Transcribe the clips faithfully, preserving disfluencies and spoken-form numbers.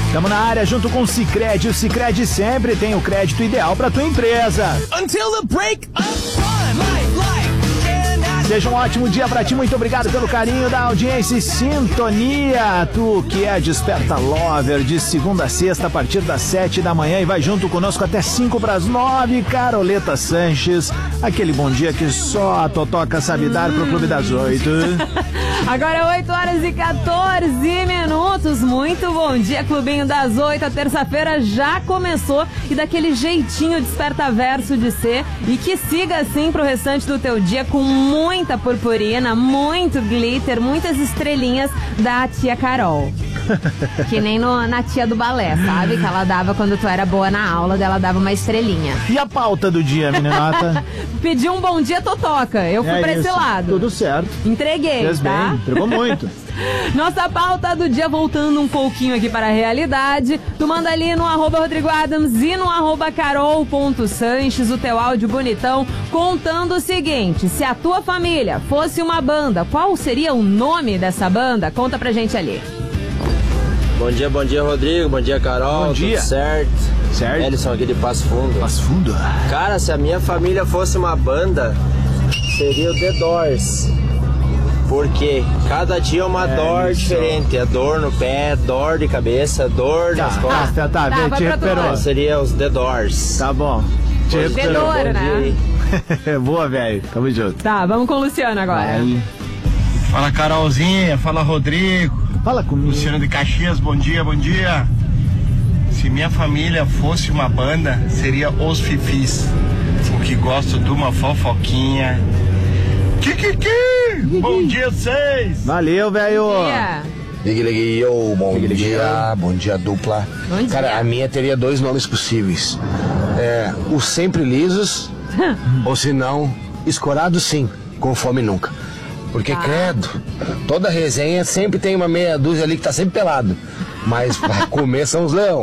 Estamos na área junto com o Sicredi. O Sicredi sempre tem o crédito ideal para tua empresa. Until the break of time, life, life. Seja um ótimo dia pra ti, muito obrigado pelo carinho da audiência e sintonia. Tu que é Desperta Lover, de segunda a sexta a partir das sete da manhã e vai junto conosco até cinco pras nove. Caroleta Sanches, aquele bom dia que só a Totoca sabe dar pro Clube das Oito. Agora oito horas e quatorze minutos. Muito bom dia, Clubinho das Oito. A terça-feira já começou e daquele jeitinho Desperta Verso de ser. E que siga assim pro restante do teu dia com muito muita purpurina, muito glitter, muitas estrelinhas da tia Carol. Que nem no, na tia do balé, sabe? Que ela dava quando tu era boa na aula, dela dava uma estrelinha. E a pauta do dia, meninota? Pedi um bom dia, Totoca. Eu fui é pra isso. esse lado. Tudo certo. Entreguei, Fez tá? bem, entregou muito. Nossa pauta do dia, voltando um pouquinho aqui para a realidade. Tu manda ali no arroba Rodrigo Adams e no arroba carol.sanches o teu áudio bonitão contando o seguinte: se a tua família fosse uma banda, qual seria o nome dessa banda? Conta pra gente ali. Bom dia, bom dia, Rodrigo. Bom dia, Carol. Bom dia. Tudo certo? Certo. Ellison aqui de Passo Fundo. Passo Fundo. Cara, se a minha família fosse uma banda, seria o The Doors. Porque cada dia é uma É dor isso. diferente. É dor no pé, dor de cabeça, dor nas Tá, costas. tá, tá, Tá, vê, vai te pra tu. recuperou. Seria os The Doors. Tá bom. Te Bom recuperou. Fedor, dia né? aí. Boa, velho. Tamo junto. Tá, vamos com o Luciano agora. Aí. Fala, Carolzinha, fala, Rodrigo. Fala comigo. Luciano de Caxias, bom dia, bom dia. Se minha família fosse uma banda, seria Os Fifis. O que gosto de uma fofoquinha. Kikiki! Bom dia, vocês! Valeu, velho. Yeah. Ligue, ligue, yo, bom Ligue, ligue, dia, bom dia dupla. Bom dia. Cara, a minha teria dois nomes possíveis. É, os sempre lisos, ou se não, escorados sim, com fome nunca. Porque, credo, toda resenha sempre tem uma meia dúzia ali que tá sempre pelado. Mas pra comer são os leão.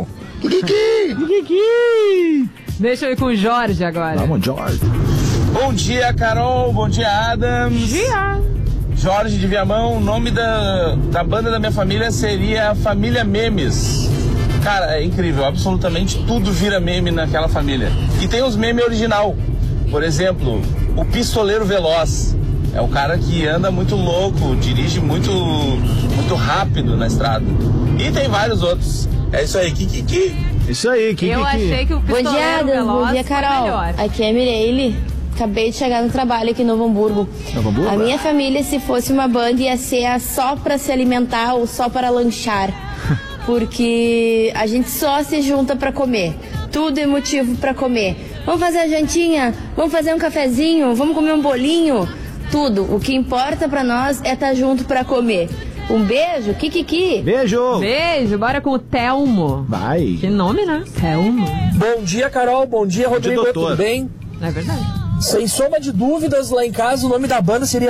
Kikiki. Deixa eu ir com o Jorge agora. Vamos, George. Bom dia, Carol. Bom dia, Adams. Dia. Jorge de Viamão. O nome da, da banda da minha família seria Família Memes. Cara, é incrível. Absolutamente tudo vira meme naquela família. E tem os memes original. Por exemplo, o Pistoleiro Veloz. É o cara que anda muito louco, dirige muito, muito rápido na estrada. E tem vários outros. É isso aí, Kikiki. Isso aí, Kikiki. Eu achei que o Bom pistoleiro dia, Adam. veloz Bom dia, foi Carol. melhor. Aqui é a Mireille. Acabei de chegar no trabalho aqui em Novo Hamburgo. Novo Hamburgo? A minha família, se fosse uma banda, ia ser a só para se alimentar ou só para lanchar. Porque a gente só se junta para comer. Tudo é motivo para comer. Vamos fazer a jantinha? Vamos fazer um cafezinho? Vamos comer um bolinho? Tudo. O que importa para nós é estar junto para comer. Um beijo, Kikiki. Beijo. Beijo, bora com o Telmo. Vai. Que nome, né? Telmo. Bom dia, Carol. Bom dia, Rodrigo. doutor. Tudo bem? É verdade. Sem sombra de dúvidas, lá em casa o nome da banda seria